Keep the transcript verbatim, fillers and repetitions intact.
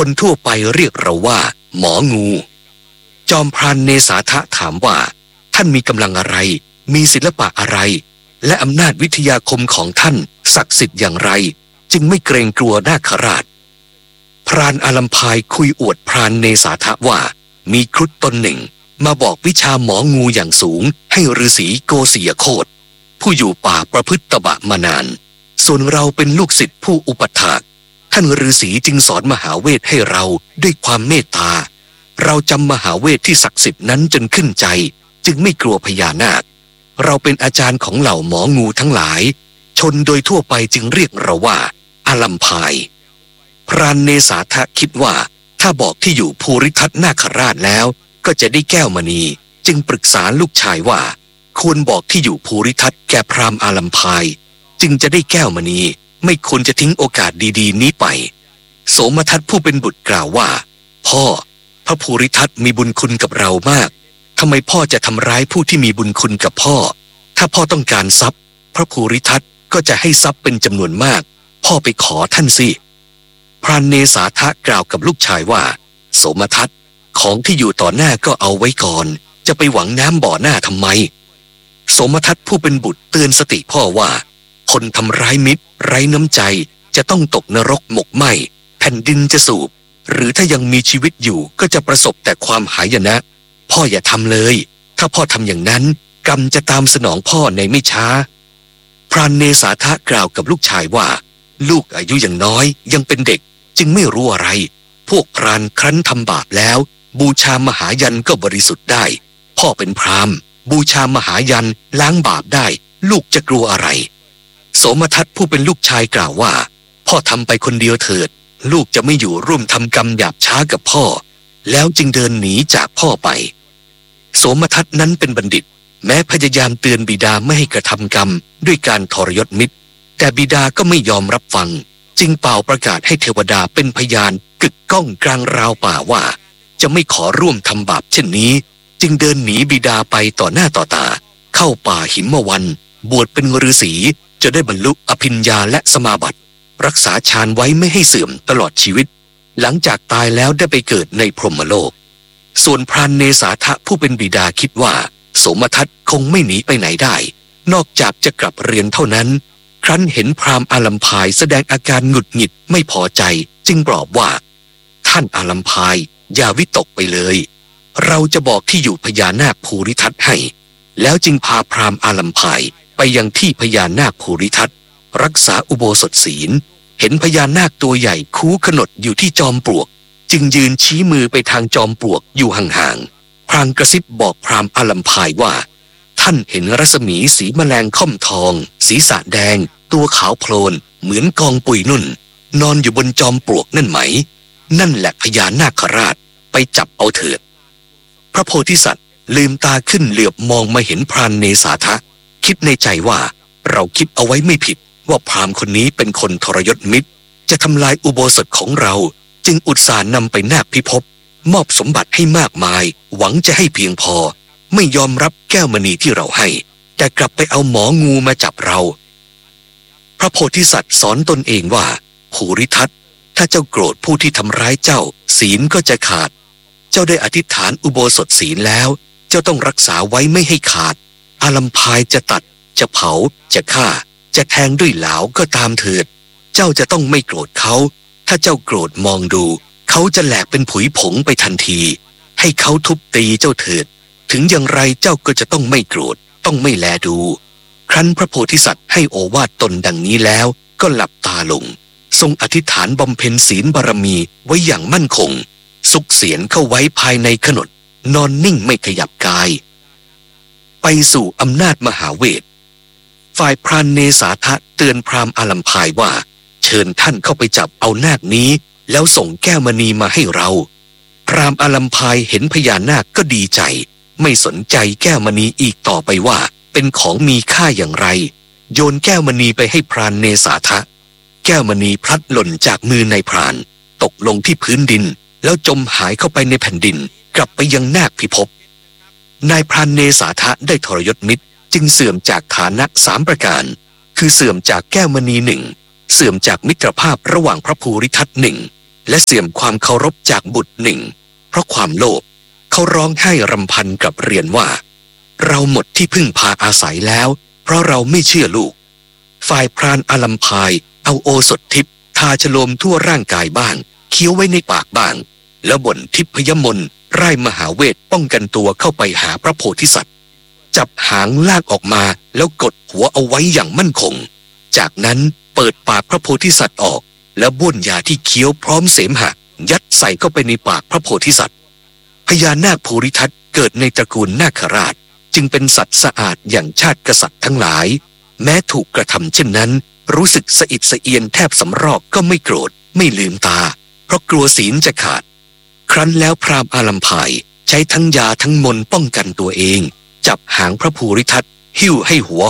คนทั่วไปเรียกเราว่าหมองูจอมพรานเนสาทะถามว่าท่านมีกำลังอะไรมีศิลปะอะไรและอำนาจวิทยาคมของท่านศักดิ์สิทธิ์อย่างไรจึงไม่เกรงกลัวนาคราชพรานอาลัมพายคุยอวดพรานเนสาทะว่ามีครุฑตนหนึ่งมาบอกวิชาหมองูอย่างสูงให้ฤาษีโกศิยโคตผู้อยู่ป่าประพฤติตบะมานานส่วนเราเป็นลูกศิษย์ผู้อุปถากท่านฤาษีจึงสอนมหาเวทให้เราด้วยความเมตตาเราจำมหาเวทที่ศักดิ์สิทธิ์นั้นจนขึ้นใจจึงไม่กลัวพญานาคเราเป็นอาจารย์ของเหล่าหมองูทั้งหลายชนโดยทั่วไปจึงเรียกเราว่าอาลัมพายพรานเนสาทะคิดว่าถ้าบอกที่อยู่ภูริทัตนาคราชแล้วก็จะได้แก้วมณีจึงปรึกษาลูกชายว่าควรบอกที่อยู่ภูริทัตแก่พราหมณ์อาลัมพายจึงจะได้แก้วมณีไม่ควรจะทิ้งโอกาสดีๆนี้ไปโสมทัตผู้เป็นบุตรกล่าวว่าพ่อพระภูริทัตมีบุญคุณกับเรามากทำไมพ่อจะทำร้ายผู้ที่มีบุญคุณกับพ่อถ้าพ่อต้องการทรัพย์พระภูริทัตก็จะให้ทรัพย์เป็นจำนวนมากพ่อไปขอท่านสิพรานเนสาทะกล่าวกับลูกชายว่าโสมทัตของที่อยู่ต่อหน้าก็เอาไว้ก่อนจะไปหวังน้ำบ่อหน้าทำไมโสมทัตผู้เป็นบุตรเตือนสติพ่อว่าคนทำร้ายมิตรไร้น้ำใจจะต้องตกนรกหมกไหม้แผ่นดินจะสูบหรือถ้ายังมีชีวิตอยู่ก็จะประสบแต่ความหายนะพ่ออย่าทำเลยถ้าพ่อทำอย่างนั้นกรรมจะตามสนองพ่อในไม่ช้าพรานเนสาทะกล่าวกับลูกชายว่าลูกอายุยังน้อยยังเป็นเด็กจึงไม่รู้อะไรพวกพรานครั้นทำบาปแล้วบูชามหายันก็บริสุทธิ์ได้พ่อเป็นพราหมณ์บูชามหายันล้างบาปได้ลูกจะกลัวอะไรโสมทัตผู้เป็นลูกชายกล่าวว่าพ่อทำไปคนเดียวเถิดลูกจะไม่อยู่ร่วมทำกรรมหยาบช้ากับพ่อแล้วจึงเดินหนีจากพ่อไปโสมทัตนั้นเป็นบัณฑิตแม้พยายามเตือนบิดาไม่ให้กระทำกรรมด้วยการทรยศมิตรแต่บิดาก็ไม่ยอมรับฟังจึงเป่าประกาศให้เทวดาเป็นพยานกึกก้องกลางราวป่าว่าจะไม่ขอร่วมทำบาปเช่นนี้จึงเดินหนีบิดาไปต่อหน้าต่อตาเข้าป่าหิมวันบวชเป็นฤาษีจะได้บรรลุอภิญญาและสมาบัติรักษาฌานไว้ไม่ให้เสื่อมตลอดชีวิตหลังจากตายแล้วได้ไปเกิดในพรหมโลกส่วนพรานเนสาทะผู้เป็นบิดาคิดว่าโสมทัตคงไม่หนีไปไหนได้นอกจากจะกลับเรียนเท่านั้นครั้นเห็นพราหมณ์อาลัมพายแสดงอาการหงุดหงิดไม่พอใจจึงปลอบว่าท่านอาลัมพายอย่าวิตกไปเลยเราจะบอกที่อยู่พญานาคภูริทัตให้แล้วจึงพาพราหมณ์อาลัมพายไปยังที่พญานาคภูริทัตรักษาอุโบสถศีลเห็นพญานาคตัวใหญ่คูขนดอยู่ที่จอมปลวกจึงยืนชี้มือไปทางจอมปลวกอยู่ห่างๆพลางกระซิบบอกพราหมณ์อาลัมพายว่าท่านเห็นรัศมีสีแมลงค่อมทองศีรษะแดงตัวขาวโพลนเหมือนกองปุยนุ่นนอนอยู่บนจอมปลวกนั่นไหมนั่นแหละพญานาคราชไปจับเอาเถิดพระโพธิสัตว์ลืมตาขึ้นเหลือบมองมาเห็นพรานเนสาทะคิดในใจว่าเราคิดเอาไว้ไม่ผิดว่าพราหมณ์คนนี้เป็นคนทรยศมิตรจะทำลายอุโบสถของเราจึงอุตส่าห์นำไปนาคพิภพมอบสมบัติให้มากมายหวังจะให้เพียงพอไม่ยอมรับแก้วมณีที่เราให้แต่กลับไปเอาหมองูมาจับเราพระโพธิสัตว์สอนตนเองว่าภูริทัตถ้าเจ้าโกรธผู้ที่ทำร้ายเจ้าศีลก็จะขาดเจ้าได้อธิษฐานอุโบสถศีลแล้วเจ้าต้องรักษาไว้ไม่ให้ขาดอาลัมพายจะตัดจะเผาจะฆ่าจะแทงด้วยเหลาก็ตามเถิดเจ้าจะต้องไม่โกรธเขาถ้าเจ้าโกรธมองดูเขาจะแหลกเป็นผุยผงไปทันทีให้เขาทุบตีเจ้าเถิดถึงอย่างไรเจ้าก็จะต้องไม่โกรธต้องไม่แลดูครั้นพระโพธิสัตว์ให้โอวาทตนดังนี้แล้วก็หลับตาลงทรงอธิษฐานบำเพ็ญศีลบารมีไว้อย่างมั่นคงสุกเสียนเข้าไว้ภายในขนดนอนนิ่งไม่ขยับกายไปสู่อำนาจมหาเวทฝ่ายพรานเนสาทะเตือนพราหมณ์อาลัมพายว่าเชิญท่านเข้าไปจับเอานาคนี้แล้วส่งแก้วมณีมาให้เราพราหมณ์อาลัมพายเห็นพญานาคก็ดีใจไม่สนใจแก้วมณีอีกต่อไปว่าเป็นของมีค่าอย่างไรโยนแก้วมณีไปให้พรานเนสาทะแก้วมณีพลัดหล่นจากมือนายพรานตกลงที่พื้นดินแล้วจมหายเข้าไปในแผ่นดินกลับไปยังนาคพิภพนายพรานเนสาทะได้ทรยศมิตรจึงเสื่อมจากฐานะสามประการคือเสื่อมจากแก้วมณีหนึ่งเสื่อมจากมิตรภาพระหว่างพระภูริทัตหนึ่งและเสื่อมความเคารพจากบุตรหนึ่งเพราะความโลภเขาร้องไห้รำพันกับเรียนว่าเราหมดที่พึ่งพาอาศัยแล้วเพราะเราไม่เชื่อลูกฝ่ายพรานอาลัมพายเอาโอสถทิพย์ทาฉโลมทั่วร่างกายบ้างเคี้ยวไว้ในปากบ้างแล้วบ่นทิพยมนต์ไร้มหาเวทป้องกันตัวเข้าไปหาพระโพธิสัตว์จับหางลากออกมาแล้วกดหัวเอาไว้อย่างมั่นคงจากนั้นเปิดปากพระโพธิสัตว์ออกแล้วบ้วนยาที่เคี้ยวพร้อมเสมหะยัดใส่เข้าไปในปากพระโพธิสัตว์พญานาคภูริทัตเกิดในตระกูลนาคราชจึงเป็นสัตว์สะอาดอย่างชาติกษัตริย์ทั้งหลายแม้ถูกกระทำเช่นนั้นรู้สึกสะอิดสะเอียนแทบสำรอกก็ไม่โกรธไม่ลืมตาเพราะกลัวศีลจะขาดครั้นแล้วพราหมณ์อาลัมพายใช้ทั้งยาทั้งมนต์ป้องกันตัวเองจับหางพระภูริทัตหิ้วให้หัว